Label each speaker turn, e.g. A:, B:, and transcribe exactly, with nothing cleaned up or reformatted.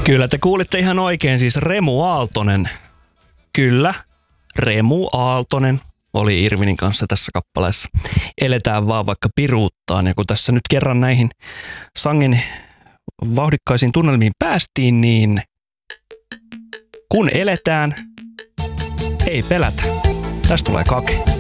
A: Kyllä te kuulitte ihan oikein, siis Remu Aaltonen. Kyllä, Remu Aaltonen oli Irvinin kanssa tässä kappaleessa. Eletään vaan vaikka piruuttaan. Ja kun tässä nyt kerran näihin sangen vauhdikkaisiin tunnelmiin päästiin, niin kun eletään, ei pelätä. Tästä tulee kake.